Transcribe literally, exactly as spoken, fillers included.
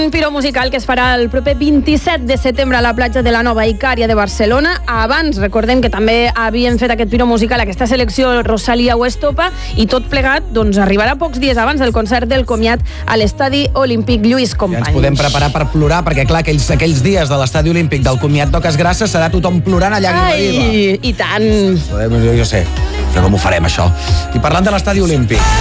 Un piro musical que es farà el proper vint-i-set de setembre a la platja de la Nova Icària de Barcelona. Abans, recordem que també havien fet aquest piro musical, aquesta selecció Rosalia o Estopa, i tot plegat doncs, arribarà pocs dies abans del concert del comiat a l'Estadi Olímpic Lluís Companys. Ja ens podem preparar per plorar, perquè clar, aquells, aquells dies de l'Estadi Olímpic del comiat d'Oques Grasses serà tothom plorant allà. Ai, i tant. Jo, jo sé, però com ho farem, això? I parlant de l'Estadi Olímpic...